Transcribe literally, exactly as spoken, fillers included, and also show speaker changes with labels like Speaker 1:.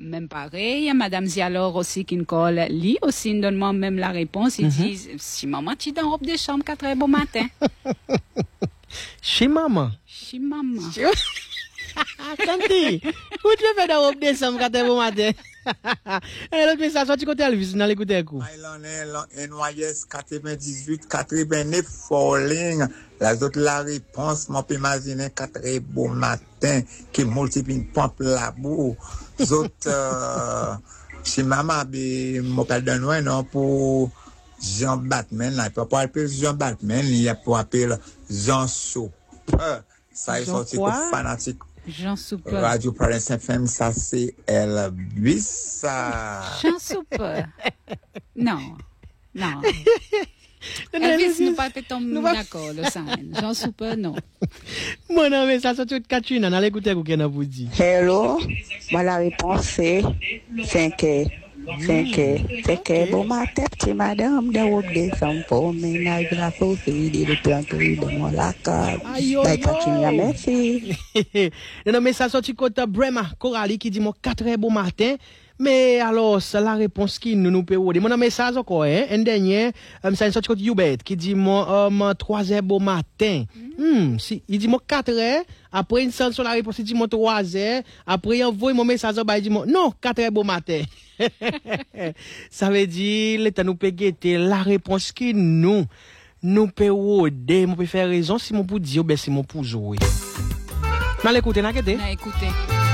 Speaker 1: même pareil, Madame Zialor aussi qui nous colle, lui aussi donne-moi même la réponse, il mm-hmm. dit, si maman tu dans robe de chambre quatre heures bon matin.
Speaker 2: Chez maman.
Speaker 1: Chez maman.
Speaker 2: Tanti, où tu fais dans robe de chambre quatre heures bon matin? Et l'autre message, tu côté Elvis, dans l'écouter coup.
Speaker 3: N Y S quatre-vingt-dix-huit quatre-vingt-neuf falling. La autre la réponse, mon peut imaginer quatre heures bon matin qui multiplie une pompe la boue. Autres, euh, chez maman, mon père de nous, non, pour Jean Batman, là, il peut pas appeler Jean Batman, il y a pour appeler Jean Soupe. Ça est sorti comme fanatique.
Speaker 1: Jean Soupe.
Speaker 3: Radio Paris F M, ça c'est Elvis.
Speaker 1: Jean Soupe. Non, non. Elvis, nous pas tomber d'accord, le sang. Jean Soupe, non.
Speaker 2: Mon nom, mais ça sorti de Katrina, on l'écouter pour qu'elle vous dit.
Speaker 4: Hello, moi la réponse c'est cinq heures. cinq heures. cinq heures, bon matin, petit madame, de robe des enfants, ménage la sauce, il est de planterie de mon lac. Aïe, merci.
Speaker 2: Non, mais ça sorti côté Brema, Coralie qui dit mon quatre heures bon matin. Mais alors, c'est la réponse qui nous nous peut aider. Mon message encore, hein, un dernier, um, c'est un sorti côté Hubert qui dit mon um, trois heures bon matin. Hmm, si, il dit mon quatre heures, après une seule sur la réponse, il dit mon trois heures, après il envoie mon message, il dit mon non, quatre heures bon matin. Ça veut dire, l'État nous peut guetter la réponse qui nous, nous peut aider, nous peut faire raison si mon pour dire, ben si mon pour jouer. N'a l'écouter, n'a qu'été?
Speaker 1: N'a écouté.